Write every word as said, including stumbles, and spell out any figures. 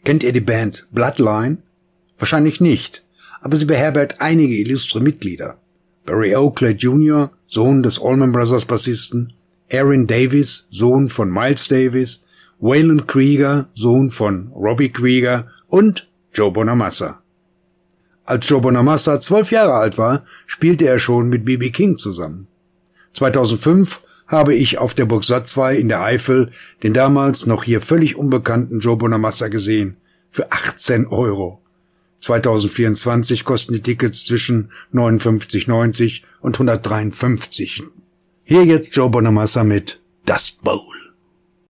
Kennt ihr die Band Bloodline? Wahrscheinlich nicht, aber sie beherbergt einige illustre Mitglieder. Barry Oakley Junior, Sohn des Allman Brothers Bassisten, Aaron Davis, Sohn von Miles Davis, Waylon Krieger, Sohn von Robbie Krieger und Joe Bonamassa. Als Joe Bonamassa zwölf Jahre alt war, spielte er schon mit B B King zusammen. zweitausendfünf habe ich auf der Burg Satzwey in der Eifel den damals noch hier völlig unbekannten Joe Bonamassa gesehen, für achtzehn Euro. zweitausendvierundzwanzig kosten die Tickets zwischen neunundfünfzig neunzig und hundertdreiundfünfzig. Hier jetzt Joe Bonamassa mit Dust Bowl.